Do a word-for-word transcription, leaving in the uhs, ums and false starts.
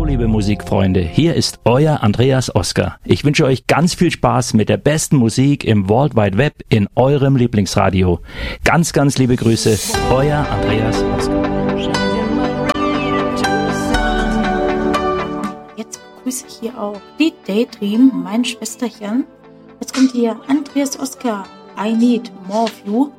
liebe Musikfreunde, hier ist euer Andreas Oskar. Ich wünsche euch ganz viel Spaß mit der besten Musik im World Wide Web in eurem Lieblingsradio. Ganz, ganz liebe Grüße, euer Andreas Oskar. Jetzt begrüße ich hier auch die Daydream, mein Schwesterchen. Jetzt kommt hier Andreas Oskar, I Need More of You.